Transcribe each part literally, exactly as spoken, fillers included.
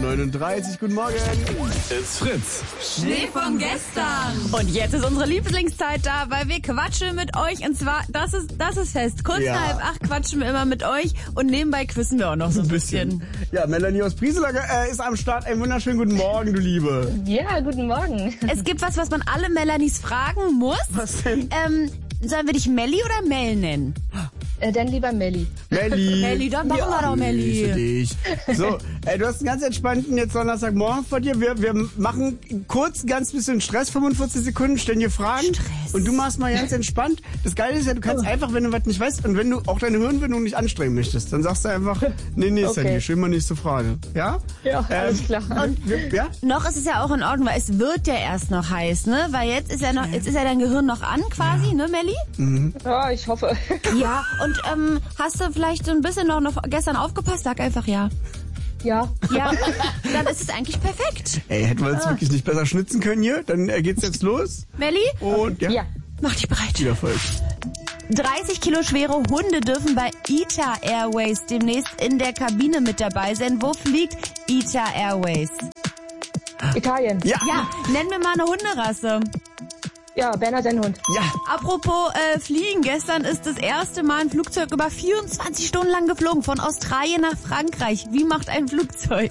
neununddreißig. Guten Morgen. It's Fritz. Schnee von gestern. Und jetzt ist unsere Lieblingszeit da, weil wir quatschen mit euch. Und zwar, das ist, das ist fest. Kurz Ja. nach halb acht quatschen wir immer mit euch und nebenbei quissen wir auch noch so ein bisschen. Ja, Melanie aus Prieselager äh, ist am Start. Einen wunderschönen guten Morgen, du Liebe. Ja, guten Morgen. Es gibt was, was man alle Melanies fragen muss. Was denn? Ähm, sollen wir dich Melli oder Mel nennen? Äh, dann lieber Melli. Melli. Melli, dann machen wir doch Melli. Grüße dich. So, ey, du hast einen ganz entspannten jetzt Donnerstagmorgen vor dir. Wir, wir machen kurz ganz bisschen Stress, fünfundvierzig Sekunden, stellen dir Fragen. Stress. Und du machst mal ganz entspannt. Das Geile ist ja, du kannst einfach, wenn du was nicht weißt und wenn du auch deine Hirnwindung nicht anstrengen möchtest, dann sagst du einfach, nee, nee, ist ja Okay. nicht, stell mal nächste Frage. Ja? Ja, alles klar. Und, wir, ja? Noch ist es ja auch in Ordnung, weil es wird ja erst noch heiß, ne? Weil jetzt ist ja noch, jetzt ist ja dein Gehirn noch an quasi, ne, Melli? Ja, ich hoffe. Ja. Und ähm, hast du vielleicht so ein bisschen noch, noch gestern aufgepasst? Sag einfach ja. Ja. Ja, dann ist es eigentlich perfekt. Ey, hätten wir uns wirklich nicht besser schnitzen können hier? Dann äh, geht's jetzt los. Melli, Und ja, Ja. mach dich bereit. viel Erfolg. dreißig Kilo schwere Hunde dürfen bei ITA Airways demnächst in der Kabine mit dabei sein. Wo fliegt ITA Airways? Italien. Ja. Ja, nenn mir mal eine Hunderasse. Ja, Berner sein Hund. Ja. Apropos äh, Fliegen, gestern ist das erste Mal ein Flugzeug über vierundzwanzig Stunden lang geflogen, von Australien nach Frankreich. Wie macht ein Flugzeug?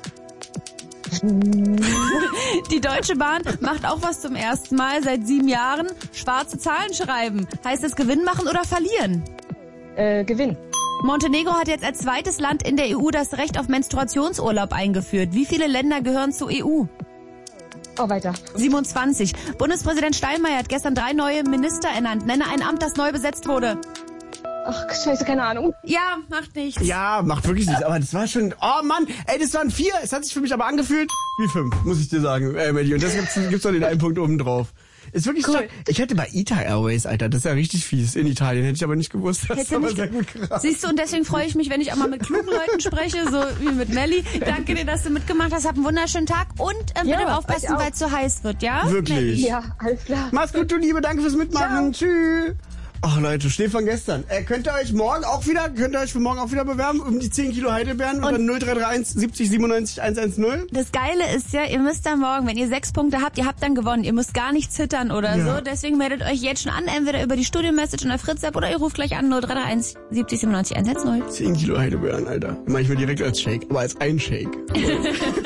Die Deutsche Bahn macht auch was zum ersten Mal seit sieben Jahren. Schwarze Zahlen schreiben. Heißt es Gewinn machen oder verlieren? Äh, Gewinn. Montenegro hat jetzt als zweites Land in der E U das Recht auf Menstruationsurlaub eingeführt. Wie viele Länder gehören zur E U? Oh, weiter. siebenundzwanzig. Bundespräsident Steinmeier hat gestern drei neue Minister ernannt. Nenne ein Amt, das neu besetzt wurde. Ach, scheiße, keine Ahnung. Ja, macht nichts. Ja, macht wirklich nichts. Aber das war schon... Oh Mann, ey, das waren vier. Es hat sich für mich aber angefühlt wie fünf, muss ich dir sagen, äh, Melli. Und das gibt's, gibt's doch den einen Punkt oben drauf. Ist wirklich Cool. stark. Ich hätte bei ITA Airways, Alter, das ist ja richtig fies. In Italien hätte ich aber nicht gewusst. Das ist Hätte aber nicht sehr ge- gut geraten. Siehst du, und deswegen freue ich mich, wenn ich auch mal mit klugen Leuten spreche, so wie mit Melli. Danke dir, dass du mitgemacht hast. Hab einen wunderschönen Tag und ähm, Ja, bitte euch aufpassen, auch. weil es zu heiß wird, ja? Wirklich. Melli? Ja, alles klar. Mach's gut, du Liebe. Danke fürs Mitmachen. Tschüss. Ach Leute, Schnee von gestern. Äh, könnt ihr euch morgen auch wieder, könnt ihr euch für morgen auch wieder bewerben um die zehn Kilo Heidelbeeren oder null drei drei eins siebzig siebenundneunzig hundertzehn? Das Geile ist ja, ihr müsst dann morgen, wenn ihr sechs Punkte habt, ihr habt dann gewonnen. Ihr müsst gar nicht zittern oder Ja. so. Deswegen meldet euch jetzt schon an, entweder über die Studio-Message in der Fritz-App oder ihr ruft gleich an null drei drei eins siebzig siebenundneunzig hundertzehn. zehn Kilo Heidelbeeren, Alter. Manchmal direkt als Shake, aber als ein Shake.